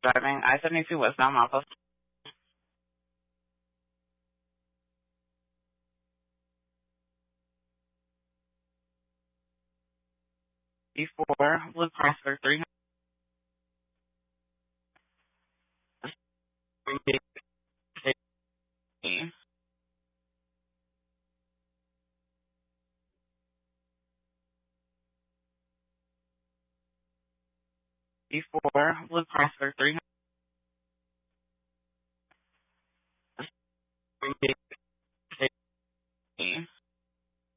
driving. I-72 westbound Milepost. E4, Blue Cross for 300. E4, Blue Cross for 300.